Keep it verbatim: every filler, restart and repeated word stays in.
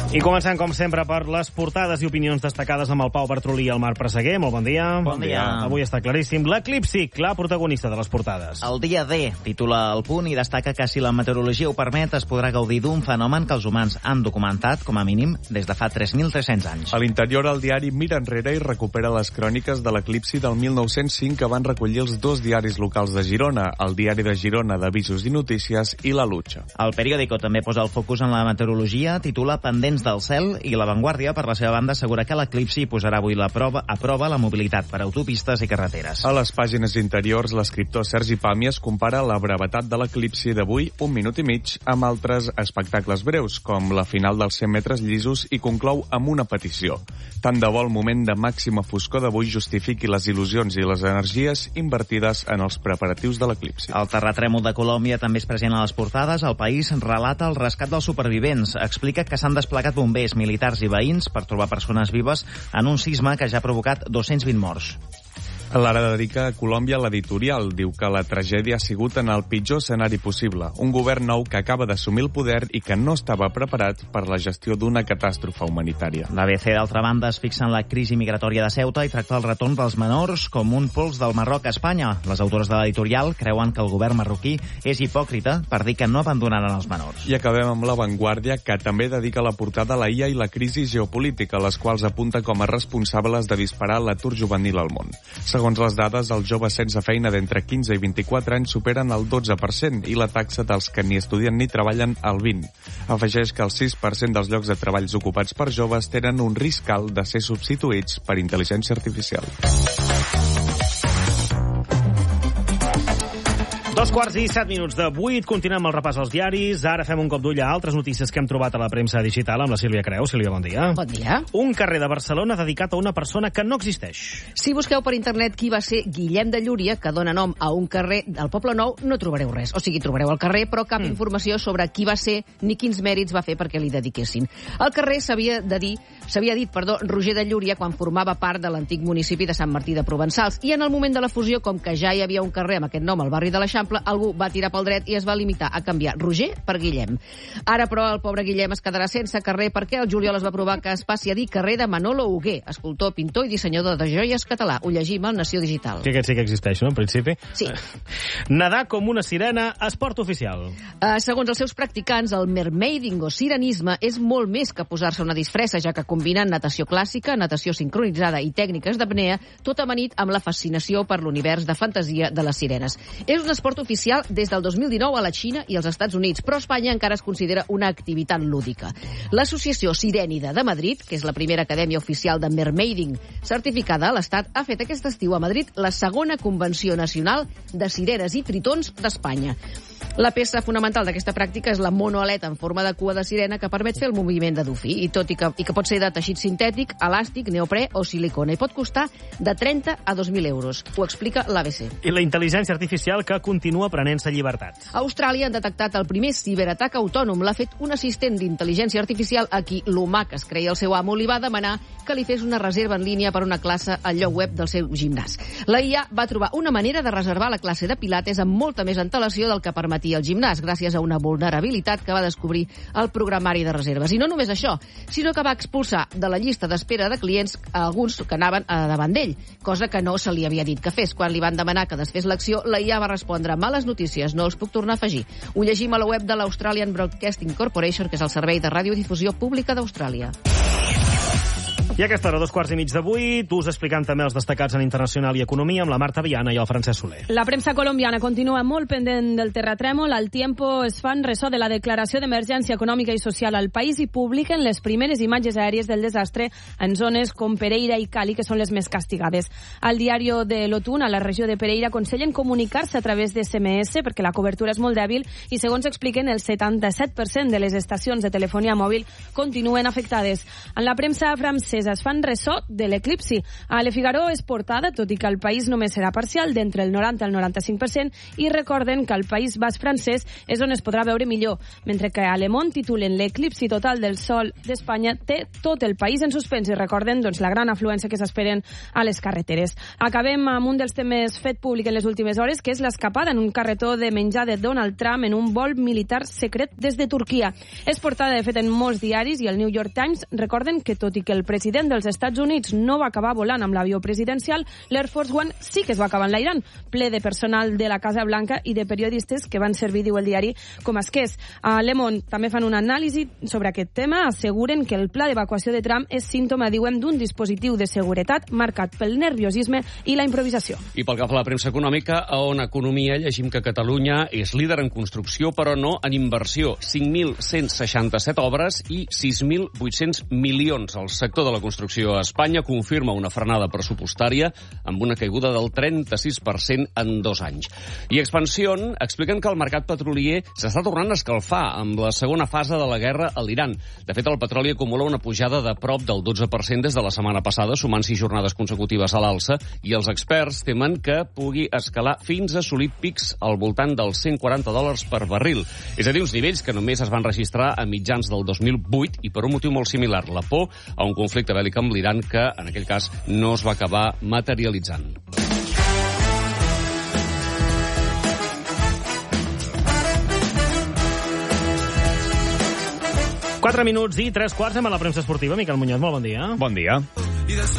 I començant, com sempre, per les portades i opinions destacades amb el Pau Bartrolí i el Marc Presseguer. Molt bon dia. Bon dia. Avui està claríssim l'eclipsi, la protagonista de les portades. El dia D titula El Punt i destaca que si la meteorologia ho permet es podrà gaudir d'un fenomen que els humans han documentat, com a mínim, des de fa tres mil tres-cents anys. A l'interior, el diari mira enrere i recupera les cròniques de l'eclipsi del mil nou-cents cinc que van recollir els dos diaris locals de Girona, el Diari de Girona d'Avisos i Notícies i La Lucha. El periòdico també posa el focus en la meteorologia, titula Pendents del cel, i La Vanguardia, per la seva banda, assegura que l'eclipsi posarà avui la prova, a prova la mobilitat per autopistes i carreteres. A les pàgines interiors, l'escriptor Sergi Pàmies compara la brevetat de l'eclipsi d'avui, un minut i mig, amb altres espectacles breus, com la final dels cent metres llisos, i conclou amb una petició. Tant de bo el moment de màxima foscor d'avui justifiqui les il·lusions i les energies invertides en els preparatius de l'eclipsi. El terratrèmol de Colòmbia també és present a les portades. El País relata el rescat dels supervivents. Explica que s'han desplegat bombers, militars i veïns per trobar persones vives en un sisme que ja ha provocat dos-cents vint morts. L'Ara dedica a Colòmbia l'editorial. Diu que la tragèdia ha sigut en el pitjor escenari possible. Un govern nou que acaba d'assumir el poder i que no estava preparat per la gestió d'una catàstrofe humanitària. L'A B C, d'altra banda, es fixa en la crisi migratòria de Ceuta i tracta el retorn dels menors com un pols del Marroc a Espanya. Les autores de l'editorial creuen que el govern marroquí és hipòcrita per dir que no abandonaran els menors. I acabem amb La Vanguardia, que també dedica la portada a la I A i la crisi geopolítica, les quals apunta com a responsables de disparar l'atur juvenil al món. Segons les dades, els joves sense feina d'entre quinze i vint-i-quatre anys superen el dotze per cent i la taxa dels que ni estudien ni treballen el vint per cent. Afegeix que el sis per cent dels llocs de treballs ocupats per joves tenen un risc alt de ser substituïts per intel·ligència artificial. Dos quarts i set minuts de vuit. Continuem amb el repàs als diaris. Ara fem un cop d'ull a altres notícies que hem trobat a la premsa digital amb la Sílvia Creu. Sílvia, bon dia. Bon dia. Un carrer de Barcelona dedicat a una persona que no existeix. Si busqueu per internet qui va ser Guillem de Llúria, que dona nom a un carrer del Poble Nou, no trobareu res. O sigui, trobareu el carrer, però cap mm. informació sobre qui va ser ni quins mèrits va fer perquè li dediquessin. El carrer s'havia de dir, s'havia dit, perdó, Roger de Llúria quan formava part de l'antic municipi de Sant Martí de Provençals. I en el moment de la fusió, com que ja hi havia un carrer amb aquest nom al barri de l'Eixample, algú va tirar pel dret i es va limitar a canviar Roger per Guillem. Ara, però, el pobre Guillem es quedarà sense carrer perquè el juliol es va aprovar que es passi a dir carrer de Manolo Hugué, escultor, pintor i dissenyador de joies català. Ho llegim al Nació Digital. Que aquest sí que existeix, no?, en principi? Sí. Nedar com una sirena, esport oficial. Uh, segons els seus practicants, el mermaiding o sirenisme és molt més que posar-se una disfressa, ja que combinen natació clàssica, natació sincronitzada i tècniques d'apnea, tot amanit amb la fascinació per l'univers de fantasia de les sirenes. És un esport oficial des del dos mil dinou a la Xina i als Estats Units, però Espanya encara es considera una activitat lúdica. L'Associació Sirènida de Madrid, que és la primera acadèmia oficial de mermaiding certificada a l'Estat, ha fet aquest estiu a Madrid la segona convenció nacional de sirenes i tritons d'Espanya. La peça fonamental d'aquesta pràctica és la monoaleta en forma de cua de sirena que permet fer el moviment de dofí, i tot i que, i que pot ser de teixit sintètic, elàstic, neoprè o silicona, i pot costar de trenta a dos mil euros. Ho explica l'A B C. I la intel·ligència artificial que continua prenent-se llibertats. A Austràlia han detectat el primer ciberatac autònom. L'ha fet un assistent d'intel·ligència artificial a qui l'humà que es creia el seu amo li va demanar que li fes una reserva en línia per una classe al lloc web del seu gimnàs. La I A va trobar una manera de reservar la classe de pilates amb molta més antelació del que permetia el gimnàs, gràcies a una vulnerabilitat que va descobrir el programari de reserves. I no només això, sinó que va expulsar de la llista d'espera de clients a alguns que anaven davant d'ell, cosa que no se li havia dit que fes. Quan li van demanar que desfés l'acció, la I A va respondre: males notícies, no els puc tornar a afegir. Ho llegim a la web de l'Australian Broadcasting Corporation, que és el servei de radiodifusió pública d'Austràlia. I a aquesta hora, dos quarts i mig de vuit, us explicant també els destacats en internacional i economia amb la Marta Viana i el Francesc Soler. La premsa colombiana continua molt pendent del terratrèmol. Al Tiempo es fan ressò de la declaració d'emergència econòmica i social al país i publiquen les primeres imatges aèries del desastre en zones com Pereira i Cali, que són les més castigades. Al diario de l'Otun, a la regió de Pereira, aconsellen comunicar-se a través de esse eme esse perquè la cobertura és molt dèbil i, segons expliquen, el setanta-set per cent de les estacions de telefonia mòbil continuen afectades. En la premsa francesa empreses es fan ressò de l'eclipsi. A Le Figaro és portada, tot i que el país només serà parcial, d'entre el noranta al noranta-cinc per cent, i recorden que el País Basc francès és on es podrà veure millor, mentre que a Le Monde titulen l'eclipsi total del sol d'Espanya té tot el país en suspens i recorden doncs, la gran afluència que s'esperen a les carreteres. Acabem amb un dels temes fet públic en les últimes hores, que és l'escapada en un carretó de menjar de Donald Trump en un vol militar secret des de Turquia. És portada, de fet, en molts diaris i el New York Times recorden que, tot i que el president dels Estats Units no va acabar volant amb l'avió presidencial, l'Air Force One sí que es va acabar enlairant, ple de personal de la Casa Blanca i de periodistes que van servir, diu el diari, com a esquers. A Le Monde també fan una anàlisi sobre aquest tema, asseguren que el pla d'evacuació de Trump és símptoma, diuen, d'un dispositiu de seguretat marcat pel nerviosisme i la improvisació. I pel que fa a la premsa econòmica, a On Economia llegim que Catalunya és líder en construcció, però no en inversió. cinc mil cent seixanta-set obres i sis mil vuit-cents milions. El sector de la construcció a Espanya confirma una frenada pressupostària amb una caiguda del trenta-sis per cent en dos anys. I Expansión expliquen que el mercat petrolier s'està tornant a escalfar amb la segona fase de la guerra a l'Iran. De fet, el petroli acumula una pujada de prop del dotze per cent des de la setmana passada, sumant sis jornades consecutives a l'alça, i els experts temen que pugui escalar fins a assolir pics al voltant dels cent quaranta dòlars per barril. És a dir, uns nivells que només es van registrar a mitjans del dos mil vuit i per un motiu molt similar, la por a un conflicte bèl·lic amb l'Iran que, en aquell cas, no es va acabar materialitzant. Quatre minuts i tres quarts amb la premsa esportiva. Miquel Muñoz, molt bon dia. Bon dia.